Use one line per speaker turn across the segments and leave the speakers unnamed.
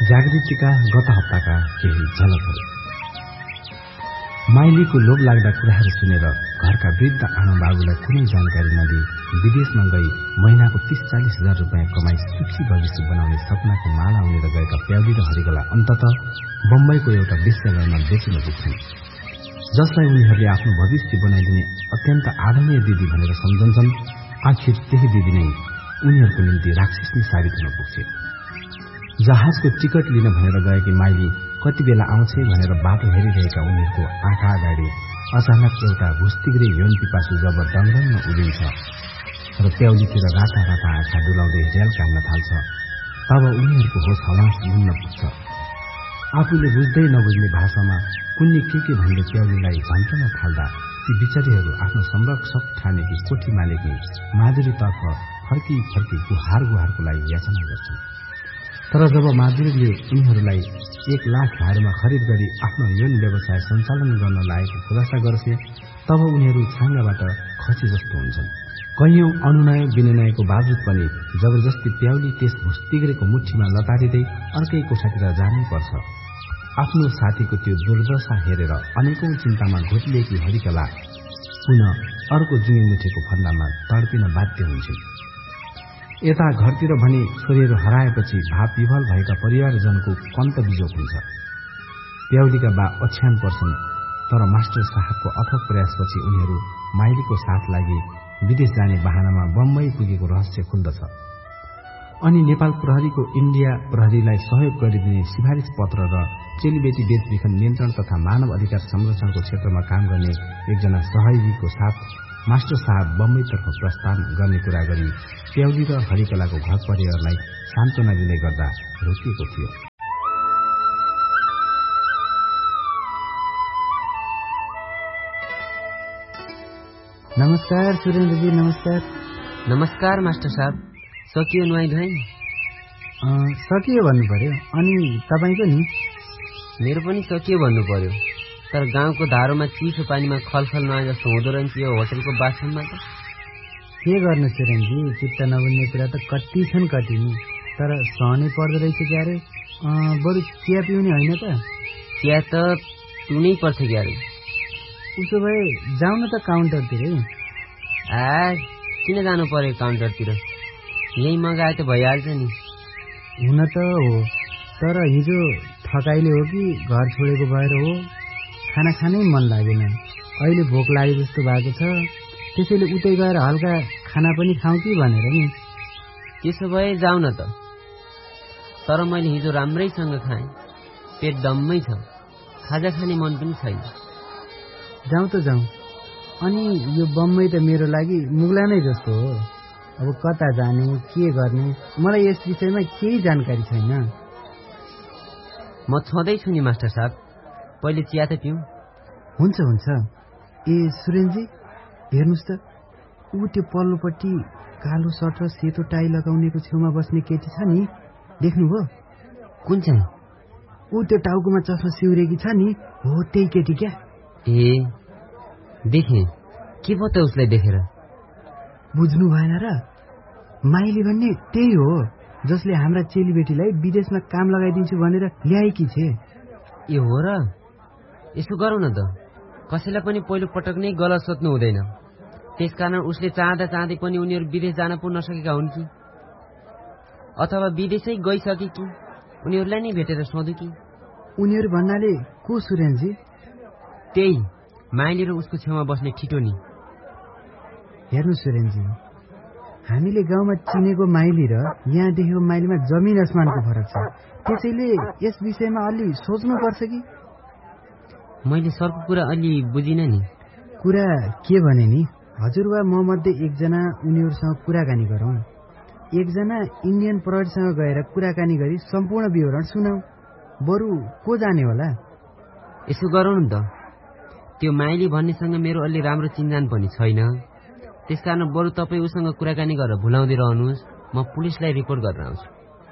जागृतिका गत हप्ताका केही झलकहरू। माइलीको लोभ लाग्दा कुराहरू सुनेर घरका वृद्ध आमा बाबुलाई कुनै जानकारी नदिई विदेशमा गई महिनाको 30-40 हजार रुपियाँ कमाई सुखी भविष्य बनाउने सपनाको माला उनेर गएका प्याउली र हरिकला अन्ततः बम्बईको एउटा वेश्यालयमा बेचिन पुग्छन्, जसलाई उनीहरूले आफ्नो भविष्य बनाइदिने अत्यन्त आदरणीय दिदी भनेर सम्झन्छन्। आखिर त्यही दिदी नै उनीहरूको निम्ति राक्षसनी साबित हुन पुग्छ। जहाजको टिकट लिन भनेर गएकी माइली कति बेला आउँछ भनेर बाटो हेरिरहेका उनीहरूको आँखा अगाडि अचानक एउटा भुस्तिग्रे यौन पिपासु जब डङडङमा उभिन्छ र प्याउलीतिर राता राता आँखा डुलाउँदै रेल काट्न थाल्छ, तब उनीहरूको होस हवास घुम्न पुग्छ। आफूले बुझ्दै नबुझ्ने भाषामा कुन्नी के भन्दै प्याउलीलाई झन्टन थाल्दा ती बिचरीहरू आफ्नो संरक्षक ठानेकी कोठी मालिकी माधुरीतर्फ फर्की गुहारको लागि याचना गर्छन्। तर जब माधुरीले उनीहरूलाई 1 लाख हारमा खरिद गरी आफ्नो यौन व्यवसाय सञ्चालन गर्न लागेको खुलासा गर्छ, तब उनीहरू छाङ्गाबाट खसी जस्तो हुन्छन्। कैयौं अनुनय विनयको बावजुद पनि जबरजस्ती प्याउली त्यस भुस्तिग्रेको मुठीमा लतारिँदै अर्कै कोठातिर जानै पर्छ। आफ्नो साथीको त्यो दुर्दशा हेरेर अनेकौं चिन्तामा घोटिएकी हरिकला पुनः अर्को जुमी मुठेको फन्दामा तडपिन बाध्य हुन्छन्। यता घरतिर भने छोरीहरू हराएपछि भाव विभल भएका परिवारजनको कन्त बिजोग हुन्छ। प्याउलीका बा ओछ्यान पर्छन्, तर मास्टर साहबको अथक प्रयासपछि उनीहरू माइलीको साथ लागि विदेश जाने बहानामा बम्बई पुगेको रहस्य खुल्दछ। अनि नेपाल प्रहरीको इन्डिया प्रहरीलाई सहयोग गरिदिने सिफारिस पत्र र चेलीबेटी बेचबिखन नियन्त्रण तथा मानव अधिकार संरक्षणको क्षेत्रमा काम गर्ने एकजना सहयोगीको साथ मास्टर साहब बम्बईतर्फ प्रस्थान गर्ने कुरा गरी प्याउली र हरिकलाको घर परिवारलाई सान्त्वना दिँदै गर्दा रोकिएको थियो।
नमस्कार सुरेन्द्रजी। नमस्कार।
नमस्कार मास्टर साहब। सकियो नुहाई धुवाई?
सकियो भन्नु पर्यो। अनि तपाईको नि?
मेरो पनि सकियो भन्नु पर्यो। तर गाउँको धारोमा चिसो पानीमा खलखल नआए जस्तो हुँदो रहेछ यो होटलको बाथरुममा त।
के गर्नु सुरेन्द्रजी, चित्त नबुझ्ने कुरा त कति छन् कति नि, तर सहनै पर्दो रहेछ क्यारे। बरु चिया पिउने होइन त?
चिया त पिउनै पर्छ क्यारे।
उसो भए जाउँ न त काउन्टरतिरै।
किन जानु पर्यो काउन्टरतिर? यही मगाए त भइहाल्छ नि।
हुन त हो, तर हिजो थकाइले हो कि घर छोडेको भएर हो, खाना खानै मन लागेन। अहिले भोक लागे जस्तो भएको छ, त्यसैले उतै गएर हल्का खाना पनि खाउँ कि भनेर नि।
त्यसो भए जाऊ न त। तर मैले हिजो राम्रैसँग खाएँ, पेट दम्मै छ, खाजा खाने मन पनि छैन।
जाउँ त जाउँ। अनि यो बम्बई त मेरो लागि मुगला नै जस्तो हो। अब कता जाने के गर्ने मलाई यस विषयमा केही जानकारी छैन।
म छँदैछु नि मास्टर साहब, पहिले चिया त पिउँ।
हुन्छ। ए सुरेन्द्रजी, हेर्नुहोस् त, ऊ त्यो पल्लोपट्टि कालो सर्ट र सेतो टाई लगाउनेको छेउमा बस्ने केटी छ नि, देख्नुभयो?
कुन चाहिँ?
ऊ त्यो टाउकोमा चस्मा सिउरेकी छ नि, हो त्यही केटी क्या।
ए देखेँ। के भयो त उसलाई देखेर?
बुझ्नु भएन र? माइली भन्ने त्यही हो जसले हाम्रा चेलीबेटीलाई विदेशमा काम लगाइदिन्छु भनेर ल्याएकी छे।
ए हो र? यसो गरौँ न त, कसैलाई पनि पहिलो पटक नै गलत सोच्नु हुँदैन। त्यसकारण उसले चाहँदै पनि उनीहरू विदेश जान पो नसकेका हुन् कि, अथवा विदेशै गइसके कि उनीहरूलाई नै भेटेर सोधौँ कि।
उनीहरू भन्नाले को सुरेन्द्रजी?
त्यही माइली र उसको छेउमा बस्ने ठिटो नि।
हेर्नु सुरेन्द्रजी, हामीले गाउँमा चिनेको माइली र यहाँ देखेको माइलीमा जमिन आसमानको फरक छ। त्यसैले यस विषयमा अलि सोच्नुपर्छ कि।
मैले सरको कुरा अलि बुझिनँ नि।
कुरा के भने नि, हजुरबा म मध्ये एकजना उनीहरूसँग कुराकानी गरौँ। एकजना इन्डियन प्रहरीसँग गएर कुराकानी गरी सम्पूर्ण विवरण सुनाऊ। बरु को जाने होला?
यसो गरौँ न त, त्यो माइली भन्नेसँग मेरो अलि राम्रो चिन्जान पनि छैन। त्यसकारण बरु तपाईँ उसँग कुराकानी गरेर भुलाउँदै रहनुहोस्, म पुलिसलाई रिपोर्ट गरेर आउँछु।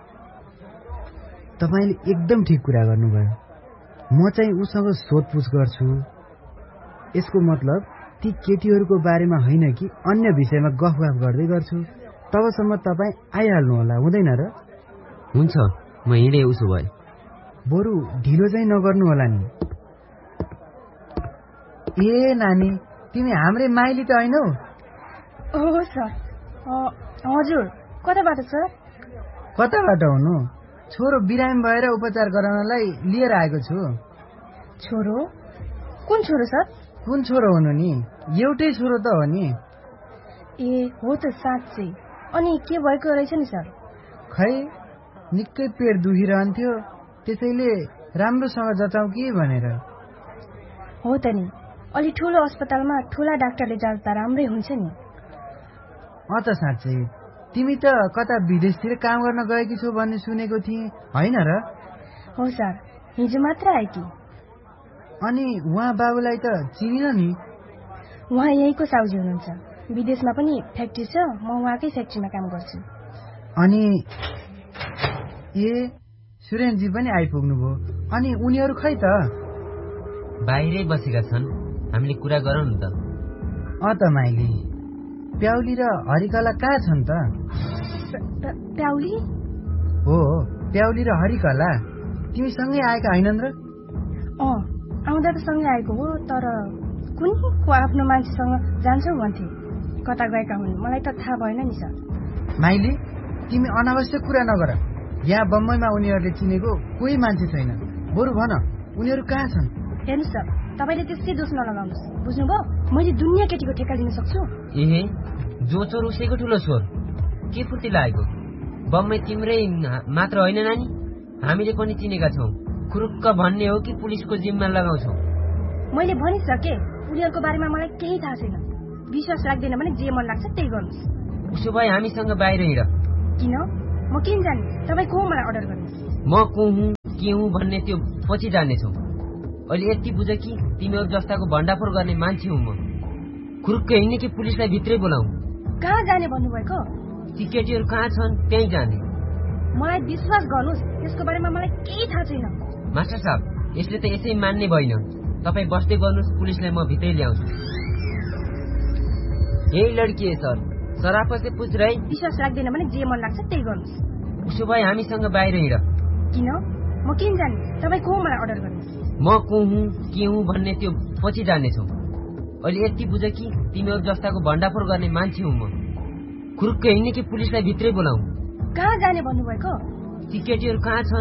तपाईँले एकदम ठिक कुरा गर्नुभयो। म चाहिँ उसँग सोधपुछ गर्छु। यसको मतलब ती केटीहरूको बारेमा होइन कि अन्य विषयमा गफगाफ गर्दै गर्छु। तबसम्म तपाईँ आइहाल्नु होला, हुँदैन र?
हुन्छ, म हिँडे उसो भए।
बरु ढिलो चाहिँ नगर्नु होला नि। ए नानी, तिमी हाम्रै माइली त हैनौ?
हो सर। हजुर, कताबाट सर?
कताबाट हुनु? छोरो बिरामी भएर उपचार गराउनलाई लिएर आएको छु।
छोरो? कुन छोरो सर?
कुन छोरो हुनु नि? एउटै छोरो त हो नि।
ए हो त साँच्चै। अनि के भएको रहेछ नि सर?
खै निकै पेट दुखिरहन्थ्यो, त्यसैले राम्रोसँग जचाउ कि भनेर।
हो त नि, अलि ठुलो अस्पतालमा ठुला डाक्टरले जाँदा राम्रै हुन्छ नि।
त साँच्चै तिमी त कता विदेशतिर काम गर्न गएकी छौ भन्ने सुनेको थिएँ, होइन र?
हो सर, हिजो मात्र आएकी।
अनि उहाँ बाबुलाई त चिनिन नि?
उहाँ यहीँको साउजी हुनुहुन्छ। विदेशमा पनि फ्याक्ट्री छ, म उहाँकै फ्याक्ट्रीमा काम गर्छु।
अनि ए सुरेनजी पनि आइपुग्नु भयो। अनि उनीहरू खै त?
बाहिरै बसेका छन्, हामीले कुरा गरौँ नि त।
त माइली, प्याउली र हरिकला कहाँ छन् त?
प्याउली?
हो, प्याउली र हरिकला तिमीसँगै आएका होइनन् र?
आउँदा त सँगै आएको हो, तर कुनै आफ्नो मान्छेसँग जान्छौ भन्थे। कता गएका हुन् मलाई त थाहा भएन नि सर।
माइली, तिमी अनावश्यक कुरा नगर। यहाँ बम्बईमा उनीहरूले चिनेको कोही मान्छे छैन। बरु भन, उनीहरू कहाँ छन्?
हेर्नु सर, तपाईँले त्यसकै दोष नलगाउनुहोस्, बुझ्नुभयो? मैले दुनियाँ केटीको ठेक्का लिन सक्छु।
ए जो चोर उसैको ठुलो छोर, के फुर्ती लागेको? बम्बई तिम्रै मात्र होइन नानी, हामीले पनि चिनेका छौँ। खुरुक्क भन्ने हो कि पुलिसको जिम्मा लगाउँछौ?
मैले भनिसके, उनीहरूको बारेमा मलाई केही थाहा छैन। विश्वास लाग्दैन भने जे मन लाग्छ त्यही गर्नुहोस्।
उसो भए हामीसँग बाहिर हिँड।
किन? म किन जाने? तपाईँ को मलाई अर्डर गर्नुहोस्।
म को हुँ के हुँ भन्ने त्यो पछि जान्नेछौ। अहिले यति बुझ कि तिमीहरू जस्ताको भण्डाफोर गर्ने मान्छे हुँ म। खुरुक्क हिँड्ने कि पुलिसलाई भित्रै बोलाऊ?
कहाँ जाने भन्नुभएको?
ती केटीहरू कहाँ छन् त्यही जाने।
मलाई विश्वास गर्नुहोस्, यसको बारेमा मलाई केही थाहा छैन।
मास्टर साहब, यसले त यसै मान्ने भएन। तपाईँ बस्दै गर्नुहोस्, पुलिसलाई म भित्रै ल्याउँछु। यही लड्की है सर, सराफा से पूछ रहे।
विश्वास लाग्दैन भने जे मन लाग्छ त्यही गर्नुहोस्।
उसो भए हामीसँग बाहिर हिँड।
किन? म किन जाने? तपाईँ को मलाई अर्डर गर्नुहोस्।
म को हुँ के हुँ भन्ने त्यो पछि जान्नेछौ। अहिले यति बुझ कि तिमीहरू जस्ताको भण्डाफोर गर्ने मान्छे हुँ म। खुरुक्क हिँड्ने कि पुलिसलाई भित्रै बोलाऊ?
कहाँ जाने भन्नुभएको?
ती केटीहरू कहाँ छन्